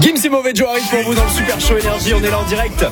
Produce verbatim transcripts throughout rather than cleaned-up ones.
Gims et Mauvais Joe arrivent pour vous dans le Super Show Énergie. On est là en direct.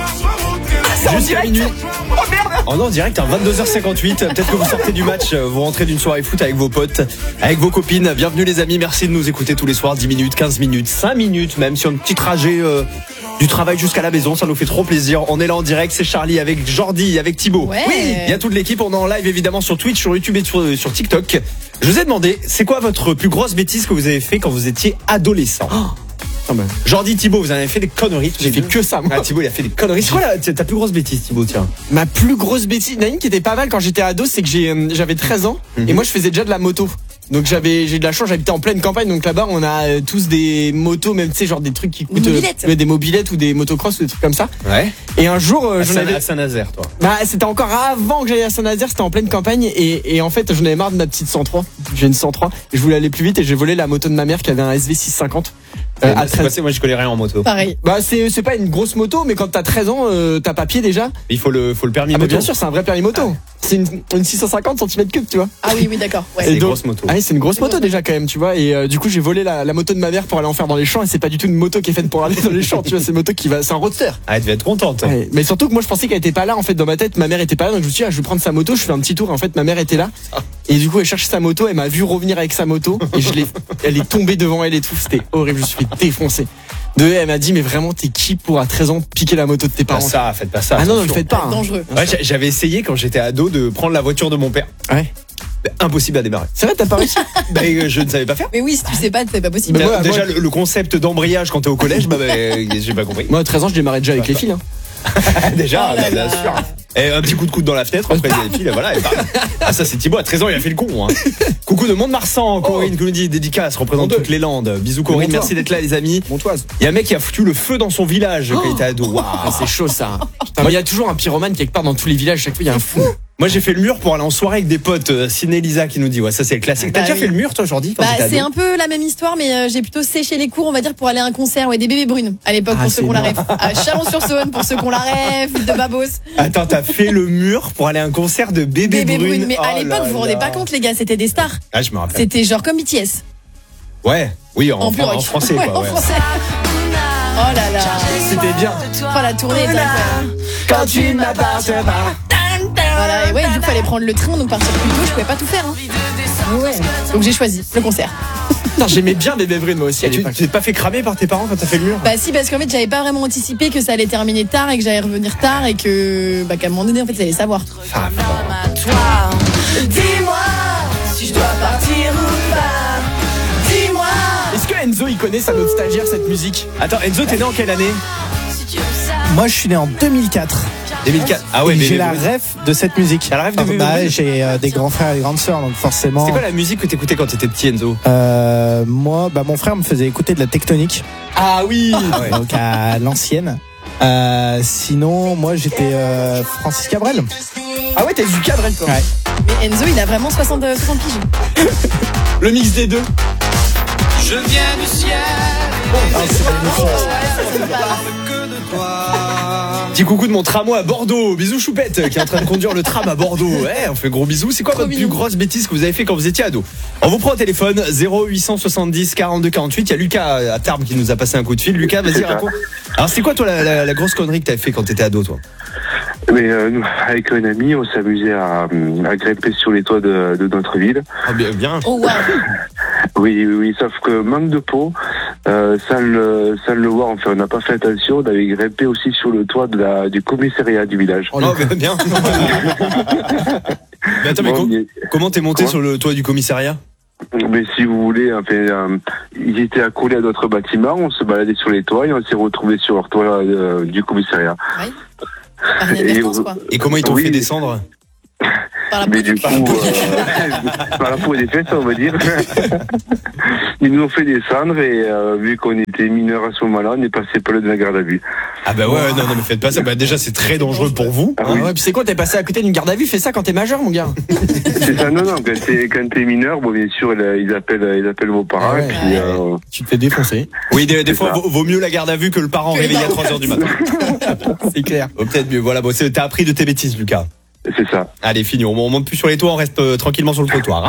Jusqu'à minuit. Oh merde. On est en direct à vingt-deux heures cinquante-huit. Peut-être que vous sortez du match, vous rentrez d'une soirée foot avec vos potes, avec vos copines. Bienvenue les amis, merci de nous écouter tous les soirs. dix minutes, quinze minutes, cinq minutes même sur un petit trajet euh, du travail jusqu'à la maison. Ça nous fait trop plaisir. On est là en direct, c'est Charlie avec Jordi, avec Thibaut. Ouais. Oui, il y a toute l'équipe. On est en live évidemment sur Twitch, sur YouTube et sur, sur TikTok. Je vous ai demandé, c'est quoi votre plus grosse bêtise que vous avez fait quand vous étiez adolescent? Oh. Ah ben. Jordi, Thibaut, vous en avez fait des conneries. J'ai fait que ça, moi. Ah, Thibaut, il a fait des conneries. C'est quoi la, ta plus grosse bêtise, Thibaut, tiens? Ma plus grosse bêtise, il y en a une qui était pas mal quand j'étais ado, c'est que j'ai, euh, j'avais treize ans mm-hmm. et moi je faisais déjà de la moto. Donc j'avais, j'ai de la chance, j'habitais en pleine campagne, donc là-bas on a euh, tous des motos, même tu sais genre des trucs qui coûtent des mobilettes, euh, des mobilettes ou des motocross ou des trucs comme ça. Ouais. Et un jour, euh, à j'en Saint- avais à Saint-Nazaire, toi. Bah c'était encore avant que j'aille à Saint-Nazaire, c'était en pleine campagne et, et en fait j'en avais marre de ma petite cent trois. J'ai une cent trois et je voulais aller plus vite et j'ai volé la moto de ma mère qui avait un S V six cent cinquante. Euh, à treize... passé, moi je connais rien en moto. Pareil. Bah c'est c'est pas une grosse moto, mais quand t'as treize ans, euh, t'as papier déjà. Il faut le faut le permis ah moto. Bah bien sûr, c'est un vrai permis moto. Ah. C'est une, une six cent cinquante centimètres cubes, tu vois. Ah oui oui d'accord. Ouais. C'est une donc, grosse moto. Ah oui, c'est une grosse moto déjà quand même, tu vois. Et euh, du coup j'ai volé la, la moto de ma mère pour aller en faire dans les champs et c'est pas du tout une moto qui est faite pour aller dans les champs, tu vois. C'est une moto qui va, c'est un roadster. Ah elle devait être contente. Ouais. Mais surtout que moi je pensais qu'elle était pas là en fait dans ma tête. Ma mère était pas là, donc je me suis dit ah, je vais prendre sa moto, je fais un petit tour. Et en fait ma mère était là. Et du coup elle cherche sa moto, elle m'a vu revenir avec sa moto et je l'ai, elle est tombée devant elle et tout. C'était horrible, je me suis fait défoncer. De elle m'a dit mais vraiment t'es qui pour à treize ans piquer la moto de tes parents? Pas ça, faites pas ça. Ah non, ne le faites pas. Hein. Dangereux. Ouais, j'avais essayé quand j'étais ado de prendre la voiture de mon père. Ouais. Impossible à démarrer. C'est vrai, t'as pas réussi? Bah, je ne savais pas faire. Mais oui, si tu sais pas, c'est pas possible. Mais moi, déjà moi, le, le concept d'embrayage quand t'es au collège, bah, bah j'ai pas compris. Moi à treize ans je démarrais déjà avec les filles. Hein. Déjà, oh là bien là. sûr. Et un petit coup de coude dans la fenêtre, après les filles, voilà. Et ah ça c'est Thibaut, à treize ans il a fait le con. Hein. Coucou de Mont-de-Marsan, Corinne, qui nous dit dédicace, représente toutes les Landes. Bisous Corinne, merci d'être là les amis. Montoise. Il y a un mec qui a foutu le feu dans son village quand il était ado. Wow. Ah, c'est chaud ça. Il y a toujours un pyromane quelque part dans tous les villages, chaque fois il y a un fou. Moi j'ai fait le mur pour aller en soirée avec des potes. euh, Ciné Lisa qui nous dit ouais ça c'est le classique. T'as Bah, déjà oui. fait le mur toi Jordi? Bah, c'est un peu la même histoire, mais euh, j'ai plutôt séché les cours, on va dire, pour aller à un concert, ouais, des bébés brunes à l'époque, Ah, pour ceux c'est qu'on la énorme. rêve. À Chalon-sur-Saône, pour ceux qu'on la rêve, de Babos. Attends, t'as fait le mur pour aller à un concert de bébé, Bébés brune. brunes. Mais à Oh l'époque, là vous vous rendez là. pas compte, les gars, c'était des stars. Ah je me rappelle. C'était genre comme B T S. Ouais, oui en, En, plus en rock. français Ouais, quoi. en Ouais. français. Oh là là. C'était bien. Oh, la tournée était incroyable. Quand tu ne m'appartiens pas. Voilà, et ouais, du coup, fallait prendre le train, donc partir plus tôt, je pouvais pas tout faire. Hein. Ouais. Donc j'ai choisi le concert. Non, j'aimais bien Bébé Brune moi aussi à Et tu l'époque. t'es pas fait cramer par tes parents quand t'as fait le mur? Bah si, parce qu'en fait, j'avais pas vraiment anticipé que ça allait terminer tard et que j'allais revenir tard et que, bah, qu'à un moment donné, en fait, ça allait savoir. Ah, Dis-moi si je dois partir ou pas. Dis-moi. Est-ce que Enzo il connaît, ça notre stagiaire, cette musique? Attends, Enzo, t'es né en quelle année? Moi, je suis né en deux mille quatre. deux mille quatre. Ah ouais, Et mais j'ai la ref de cette musique. T'as la ref de Ah, Bébé bah, Brune j'ai euh, des grands frères et des grandes sœurs, donc forcément. C'est quoi la musique que t'écoutais quand t'étais petit, Enzo? Euh, moi, bah, mon frère me faisait écouter de la tectonique, Ah oui. Ouais. donc à l'ancienne. Euh, sinon, moi, j'étais euh, Francis Cabrel. Ah ouais, t'as du cadre toi. Ouais. Mais Enzo, il a vraiment soixante, soixante piges. Le mix des deux. Je viens du ciel. Ah, c'est magnifique. Que de toi. Petit coucou de mon tramway à Bordeaux. Bisous Choupette qui est en train de conduire le tram à Bordeaux. Ouais, on fait gros bisous. C'est quoi Trop votre plus mignon. grosse bêtise que vous avez fait quand vous étiez ado? On vous prend au téléphone zéro huit cent soixante-dix quarante-deux quarante-huit. Il y a Lucas à Tarbes qui nous a passé un coup de fil. Lucas, vas-y raconte. Alors c'est quoi toi la, la, la grosse connerie que t'avais fait quand t'étais ado toi? Mais euh, nous, avec un ami, on s'amusait à, à grimper sur les toits de, de notre ville. Ah bien, bien. Oh waouh. Oui, oui, oui, sauf que manque de peau, euh, sans, le, sans le voir, enfin, on n'a pas fait attention, on avait grimpé aussi sur le toit de la, du commissariat du village. Oh, oh bien. bien. Mais attends, mais Bon, com- mais- comment t'es monté Quoi sur le toit du commissariat? Mais si vous voulez, enfin, euh, ils étaient accolés à d'autres bâtiments, on se baladait sur les toits et on s'est retrouvés sur leur toit euh, du commissariat. Ouais. Par inadvertance, quoi. Et comment ils t'ont Oui. fait descendre? Par la Mais peau du du coup, euh, par la peau et des fesses, on va dire. Ils nous ont fait descendre et euh, vu qu'on était mineurs à ce moment-là, on est passé par le de la garde à vue. Ah bah ouais, non, non, mais faites pas ça. Bah déjà, c'est très dangereux pour vous. Ah Ah oui. ouais, puis c'est quoi, t'es passé à côté d'une garde à vue? Fais ça quand t'es majeur, mon gars. C'est ça, non, non, quand t'es, quand t'es mineur, bon, bien sûr, là, ils appellent, ils appellent vos parents, Ah ouais. et puis, euh, Tu te fais défoncer. Oui, des, des C'est fois, ça. vaut, vaut mieux la garde à vue que le parent Que le réveillé à parent. trois heures du matin. C'est clair. Oh, peut-être mieux. Voilà, bon, c'est- t'as appris de tes bêtises, Lucas. c'est ça. Allez, fini. On, on monte plus sur les toits, on reste euh, tranquillement sur le trottoir. Hein.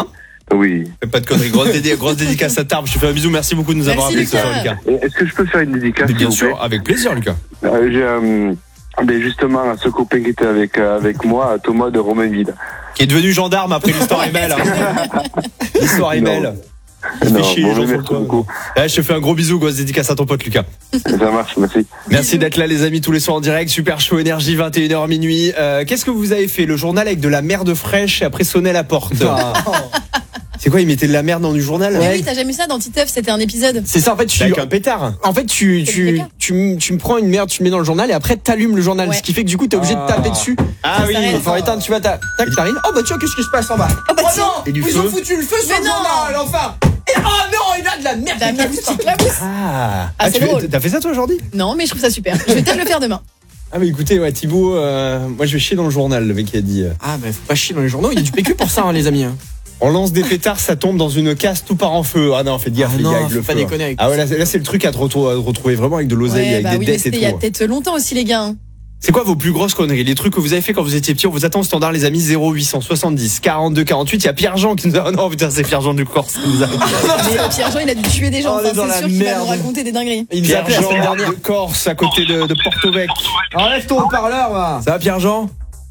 Oui. Fais pas de conneries. Grosse, dédé- grosse dédicace à Tarbes. Je te fais un bisou. Merci beaucoup de nous avoir Merci, appelés ce soir, Lucas. Lucas. Et Est-ce que je peux faire une dédicace, Mais bien s'il vous sûr, avec plaisir, Lucas. plaît euh, J'ai euh, ben justement à ce copain qui était avec, euh, avec moi, à Thomas de Romainville. Qui est devenu gendarme après l'histoire email. Hein. L'histoire email. Il fait Non, chier bon, les gens mais sur le merci toit. beaucoup. Ouais, je te fais un gros bisou, grosse dédicace à ton pote Lucas. Ça marche, merci. Merci d'être là les amis tous les soirs en direct. Super Show Énergie, vingt et une heures minuit. Euh, Qu'est-ce que vous avez fait? Le journal avec de la merde fraîche et après sonner à la porte. C'est quoi, il mettait de la merde dans du journal? Mais oui, t'as jamais vu ça dans Titeuf, c'était un épisode. C'est ça, en fait, tu, Avec un pétard. en fait, tu, C'est tu, le cas. tu, m- tu me prends une merde, tu le mets dans le journal et après t'allumes le journal. Ouais. Ce qui fait que du coup, t'es obligé de taper dessus. Ah oui. s'arrête. Il faut éteindre, tu vas, ta- tac, t'arrives. Oh bah tiens, qu'est-ce qui se passe en bas? Oh bah tiens. non, Et du ils feu. ont foutu le feu sur Mais le non. journal, enfin. Et, oh non, il a de la merde. La merde qui t'éclabousse. Ah, Ah, c'est tu fais- drôle. T'as fait ça toi aujourd'hui? Non, mais je trouve ça super. Je vais peut-être le faire demain. Ah mais écoutez, ouais, Thibaut, euh, moi je vais chier dans le journal, le mec qui a dit. euh, Ah bah faut pas chier dans les journaux, il y a du P Q pour ça, hein, les amis. hein. On lance des pétards, ça tombe dans une casse, tout part en feu. Ah non, faites gaffe, Ah les non, gars, avec faut le pas feu. déconner avec Ah ouais, là, c'est- là, c'est le truc à te retrouver, à te retrouver vraiment avec de l'oseille, Ouais, avec bah des oui, mais dettes et c'était il y a tout. peut-être longtemps aussi, les gars. hein. C'est quoi vos plus grosses conneries? Les trucs que vous avez fait quand vous étiez petit? On vous attend au standard, les amis. Zéro huit cent soixante-dix quarante-deux quarante-huit. Il y a Pierre-Jean qui nous a. Oh non, putain, c'est Pierre-Jean du Corse qui nous a. Mais euh, Pierre-Jean, il a dû tuer des gens. Oh, on est Enfin, dans c'est la sûr qu'il va merde. nous raconter des dingueries. Il nous a appelé la semaine Pierre-Jean dernière. de Corse, à côté de, de Porto-Vec. Enlève ton haut-parleur, va. Ça va, Pierre-Jean?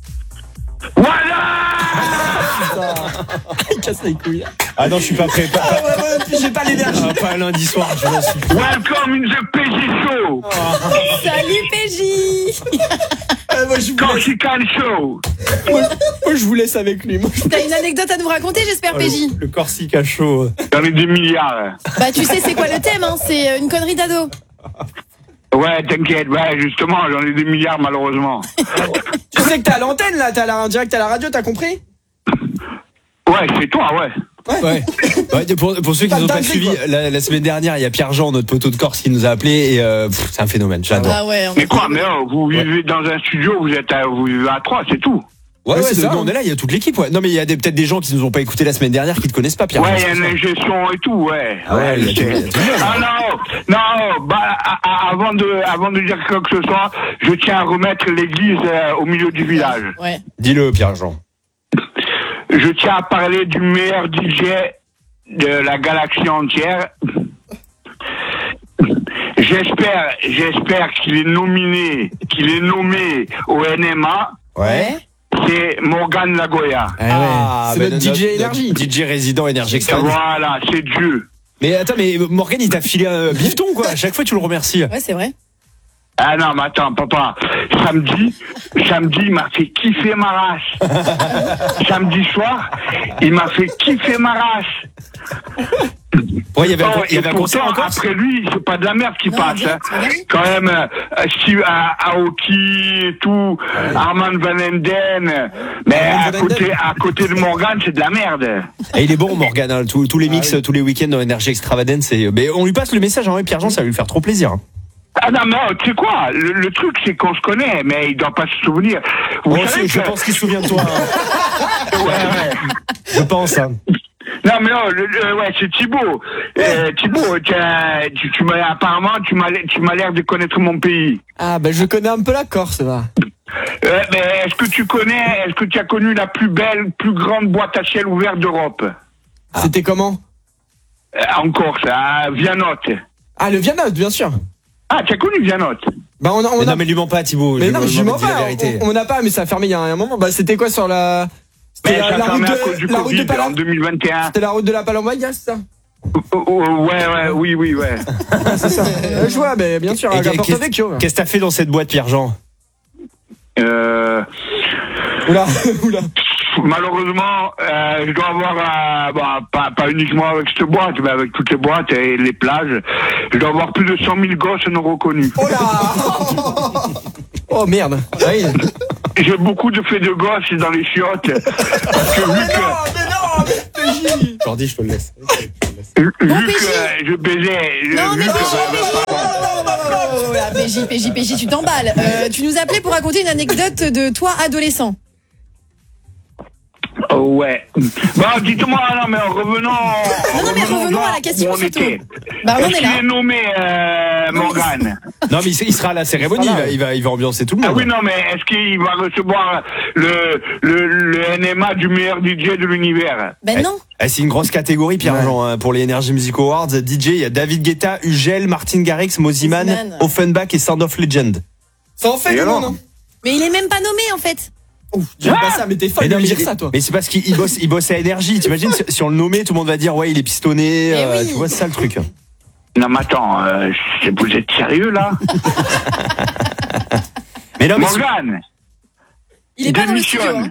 Il casse les couilles. Ah non, je suis pas prêt. Pas, Ah ouais, ouais, puis j'ai pas l'énergie. pas, pas lundi soir, je m'en suis. Welcome in the P J Show, Salut P J. Ah, moi, je vous laisse, Corsican Show. moi, je vous laisse avec lui. Moi, je- T'as une anecdote à nous raconter, j'espère, P J. Le Corsica chaud. J'en ai des milliards. Bah, tu sais, c'est quoi le thème, hein? C'est euh, une connerie d'ado. Ouais, t'inquiète, ouais, justement, j'en ai des milliards malheureusement. Tu sais que t'es à l'antenne là, t'es à la, en direct à la radio, t'as compris? Ouais, c'est toi, ouais. Ouais. Ouais, pour, pour ceux qui Pas nous ont pas dingue, suivi, quoi. la, la semaine dernière, il y a Pierre-Jean, notre poteau de Corse, qui nous a appelé et euh, pff, c'est un phénomène. J'adore. Ah ouais, on Mais quoi, mais oh, vous vivez dans un studio, vous êtes à, vous vivez à trois, c'est tout. Ouais, Ouais, ouais, c'est de- ça, nous, hein. on est là, il y a toute l'équipe. Ouais. Non, mais il y a des- peut-être des gens qui nous ont pas écouté la semaine dernière qui te connaissent pas, Pierre-Jean. Ouais, il y a une gestion et tout, ouais. Ah ouais, il y a je tout- sais. il y a tout le monde. Ah non, non, bah, à- à- avant de, avant de dire quoi que ce soit, je tiens à remettre l'église euh, au milieu du village. Ouais. Dis-le, Pierre-Jean. Je tiens à parler du meilleur D J de la galaxie entière. J'espère, j'espère qu'il est nominé, qu'il est nommé au N M A. Ouais. C'est Morgan Lagoya. Ah, c'est ben, notre D J énergie. D J résident énergie Et extra. voilà, c'est Dieu. Mais attends, mais Morgan, il t'a filé un bifton, quoi. À chaque fois, tu le remercies. Ouais, c'est vrai. Ah non, mais attends, papa. Samedi, samedi, il m'a fait kiffer ma race. Samedi soir, il m'a fait kiffer ma race. Ouais, il y avait un, Oh, il y avait et un concert pourtant, en Corse. après lui, c'est pas de la merde qui Non, passe. direct, Hein. regarde. Quand même, euh, Steve A- Aoki et tout, Armand Van Enden. Mais Armand à Van côté, Enden. à côté de Morgan, c'est de la merde. Et il est bon, Morgan. Hein. Tous, tous les mix, tous les week-ends dans Énergie Extravagance. Et, mais on lui passe le message, hein, Pierre-Jean, ça va lui faire trop plaisir. hein. Ah non, mais oh, tu sais quoi, le, le truc, c'est qu'on se connaît, mais il doit pas se souvenir. Vous Bon, savez je que- pense qu'il se souvient de toi. hein. Ouais, ouais. Je pense. Hein. Non, mais non, le, le- ouais, c'est Thibaut. Euh, Thibaut, t'as- tu, tu m'as, apparemment, tu m'as, tu m'as l'air de connaître mon pays. Ah bah je connais un peu la Corse, va. Euh, mais est-ce que tu connais, est-ce que tu as connu la plus belle, plus grande boîte à ciel ouvert d'Europe? C'était comment? Euh, en Corse, à Vianotte. Ah le Vianotte, bien sûr. Ah, tu as connu Vianotte? Bah on a, on Mais a... non, mais lui mens pas, Thibaut. Mais Lui non, ment- je ment- m'en dis la pas. vérité. On, on n'a pas, mais ça a fermé il y a un moment. Bah c'était quoi sur la? C'était Mais la, ça la a route fermé à cause du de la route de Covid en Palam. deux mille vingt et un. C'était la route de la Palombaïa, c'est ça? Oh, oh, ouais, ouais, oui, oui, ouais. C'est ça. Euh, je vois, mais bien sûr, Et à qu'est- Porto Vecchio. Qu'est-ce que t'as fait dans cette boîte, Pierre-Jean? Euh, Oula, oula. malheureusement, euh, je dois avoir, euh, bah, pas, pas uniquement avec cette boîte, mais avec toutes les boîtes et les plages, je dois avoir plus de cent mille gosses non reconnus. Oh là. Oh merde. Ah oui. J'ai beaucoup de faits de gosses dans les chiottes. Parce que vu que, Non, mais non, mais P J. Jordi, je te le laisse. vu P J. que je baisais, Non, vu mais que- P J, P J. Oh, là, P J, P J, P J, tu t'emballes. Euh, tu nous appelais pour raconter une anecdote de toi adolescent. Oh, ouais. Bon, dites-moi, non, mais revenons. Non, non, mais revenons à la question où on surtout. était. Bah, on Est-ce est qu'il là. est nommé, euh, Non, mais Morgan Morgane. Non, mais il sera à la cérémonie, il va, il va, il va ambiancer tout le monde. Ah oui, non, mais est-ce qu'il va recevoir le, le, le N M A du meilleur D J de l'univers? Ben non. Eh, c'est une grosse catégorie, Pierre-Jean, hein, pour les Energy Music Awards. D J, il y a David Guetta, Ugel, Martin Garrix, Moziman, Moziman. Offenbach et Sound of Legend. Ça en fait Et du alors monde, hein. Mais il est même pas nommé en fait. Ouf, dis pas ça, mais t'es folle Mais de non, lui mais, dire ça, toi. mais c'est parce qu'il il bosse, il bosse à Énergie. T'imagines, si, si on le nommait, tout le monde va dire, ouais, il est pistonné. Mais euh, oui. Tu vois, c'est ça le truc. Non, mais attends, euh, c'est- vous êtes sérieux, là? Mais non, mais Morgane, Il est pas dans le studio. démissionne.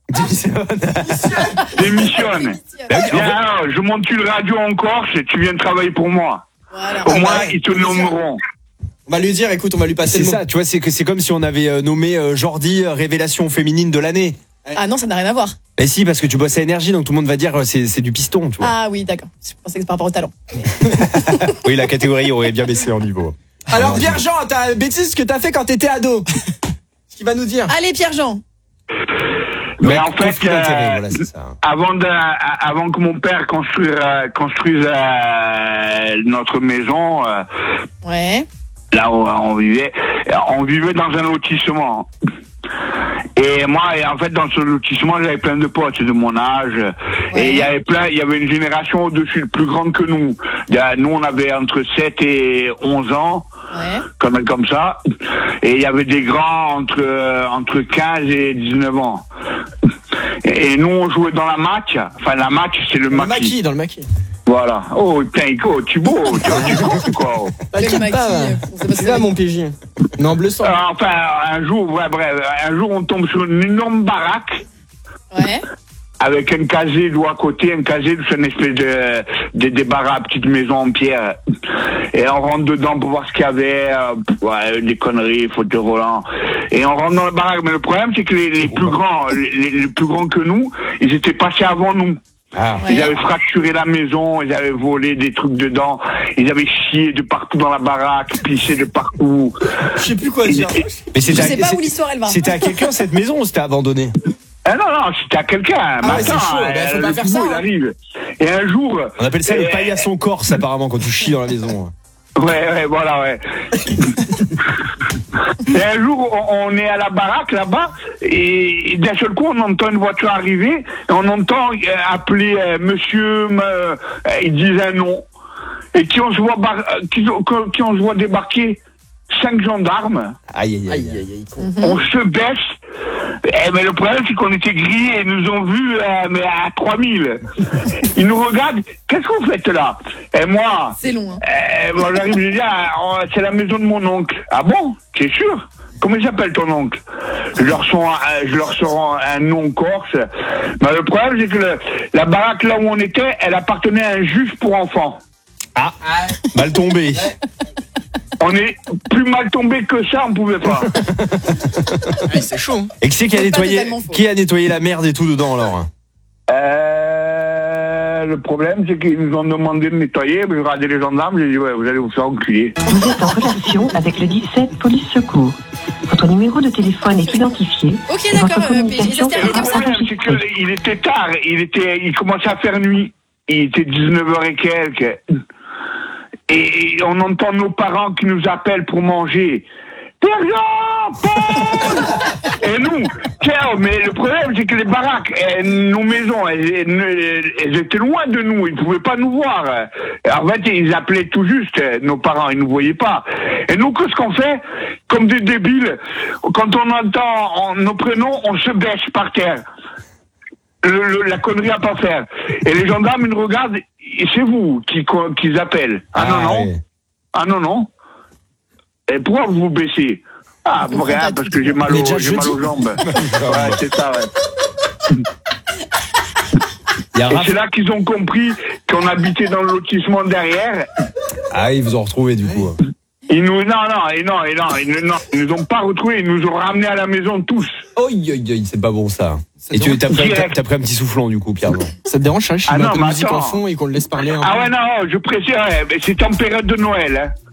Hein. Démissionne. Bah oui, en Viens, fait- alors, je monte une radio en Corse et tu viens travailler pour moi. Voilà. Au Ah, moins, bah ouais, ils te nommeront. On va lui dire, écoute, on va lui passer c'est le mot. ça, tu vois, c'est que c'est comme si on avait euh, nommé euh, Jordi euh, révélation féminine de l'année. Ah non, ça n'a rien à voir. Mais si, parce que tu bosses à Énergie, donc tout le monde va dire euh, c'est c'est du piston, tu vois. Ah oui, d'accord. Je pensais que c'est par rapport au talent. Oui, la catégorie aurait bien baissé en niveau. Alors, Pierre-Jean, t'as une bêtise que t'as fait quand t'étais ado. Ce qu'il va nous dire. Allez, Pierre-Jean. Mais en conflit fait, d'intérêt, euh, voilà, c'est ça. avant, de, avant que mon père construise, euh, construise euh, notre maison, euh, Ouais. là où on vivait, on vivait dans un lotissement. Et moi, et en fait, dans ce lotissement, j'avais plein de potes de mon âge. Ouais. Et il y avait plein, il y avait une génération au-dessus, plus grande que nous. Il y a- Nous, on avait entre sept et onze ans. Ouais. Comme, comme ça. Et il y avait des grands entre, euh, entre quinze et dix-neuf ans. Et, et nous, on jouait dans la match. Enfin, la match, c'est le Dans le maquis. maquis, dans le maquis. Voilà. Oh, putain, Ico, tu beau, tu tu comptes, quoi. T'inquiète Le maquis, pas, euh, va. on sait pas ce Tu que vas, c'est. mon P J. Non, bleu sang. Euh, enfin, un jour, ouais, bref, un jour, on tombe sur une énorme baraque. Ouais. Avec un casier d'eau à côté, un casier, c'est une espèce de, de, de baraque, petite maison en pierre. Et on rentre dedans pour voir ce qu'il y avait, euh, ouais, des conneries, fauteuil volant. Et on rentre dans la baraque. Mais le problème, c'est que les, les plus grands, les, les plus grands que nous, ils étaient passés avant nous. Ah. Ouais. Ils avaient fracturé la maison, ils avaient volé des trucs dedans, ils avaient chié de partout dans la baraque, pissé de partout. Je sais plus quoi dire. Mais Je c'était sais à- pas c'est- où l'histoire elle va. C'était à quelqu'un cette maison ou c'était abandonné? Ah non, non, c'était à quelqu'un. Ah Mais ouais, c'est attends, chaud, euh, ben, faut pas le faire coup, ça, il hein. arrive. Et un jour... On appelle ça le euh, paillasson corse apparemment quand tu chies dans la maison. Ouais, ouais, voilà, ouais. Et un jour, on, on est à la baraque là-bas, et d'un seul coup, on entend une voiture arriver, et on entend euh, appeler euh, monsieur, euh, ils disent un nom, et qui on se voit, bar- euh, qui, qui on se voit débarquer cinq gendarmes. Aïe aïe Aïe, aïe. aïe, aïe, con. On se baisse. Eh, mais le problème, c'est qu'on était grillés et ils nous ont vus euh, mais à trois mille. Ils nous regardent. Qu'est-ce que vous faites là? Et moi, C'est long. Hein. eh, moi j'arrive, je dis, ah, oh, c'est la maison de mon oncle. Ah bon? T'es sûr? Comment il s'appelle ton oncle? Je leur sors un, je leur sors un, un nom corse. Mais le problème, c'est que le, la baraque là où on était, elle appartenait à un juge pour enfants. Ah, mal tombé. On est plus mal tombé que ça, on pouvait pas. Ouais, c'est chaud. hein. Et qui c'est qui a C'est pas nettoyé, totalement faux. qui a nettoyé la merde et tout dedans alors? Euh, le problème, c'est qu'ils nous ont demandé de nettoyer, mais regardez les gendarmes, j'ai dit, ouais, vous allez vous faire enculer. Vous êtes en relation avec le dix-sept Police Secours. Votre numéro de téléphone est identifié. Ok, Et votre d'accord. Euh, P J, ça communication se termine Le comme ça. problème, c'est qu'il était tard, il était, il commençait à faire nuit. Il était dix-neuf heures et quelques. Et on entend nos parents qui nous appellent pour manger. Pierre-Jean, Paul Et nous, tiens, mais le problème, c'est que les baraques, elles, nos maisons, elles, elles- elles étaient loin de nous, ils ne pouvaient pas nous voir. En fait, ils appelaient tout juste, nos parents, ils ne nous voyaient pas. Et nous, qu'est-ce qu'on fait? Comme des débiles, quand on entend en- nos prénoms, on se baisse par terre. Le- le- la connerie à pas faire. Et les gendarmes, ils nous regardent, et c'est vous qui, qui appellent. Ah, non, non. ouais. Ah non, non. Et pourquoi vous vous baissez? Ah, pour rien, parce que j'ai mal, On est au, déjà j'ai mal jeudi. aux jambes. Ouais, c'est ça, ouais. Il y a Et Raph- c'est là qu'ils ont compris qu'on habitait dans le lotissement derrière. Ah, ils vous ont retrouvé du coup. Ils nous, non, non, et non, et non, ils, nous- non, ils nous ont pas retrouvés, ils nous ont ramenés à la maison tous. Oh, c'est pas bon ça. Ça Et te tu t'as pris, Direct. t'as- t'as pris un petit soufflon du coup, Pierre. Ça te dérange, Charles, je Ah mets un non, peu de mais musique attends. en fond et qu'on le laisse parler un Ah peu. ouais, non, je précise, ouais, mais c'était en période de Noël, hein.